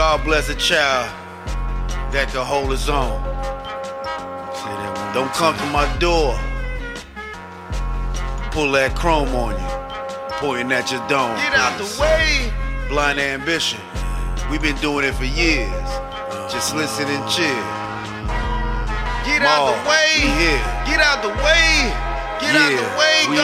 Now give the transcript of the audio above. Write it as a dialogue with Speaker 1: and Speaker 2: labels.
Speaker 1: God bless a child that can hold his own. Don't come to my door, pull that chrome on you, pointing at your dome.
Speaker 2: Get out the way.
Speaker 1: Blind ambition, we've been doing it for years. Just listen and chill.
Speaker 2: Get out the way.
Speaker 1: We here.
Speaker 2: Get out the way. Get out the way.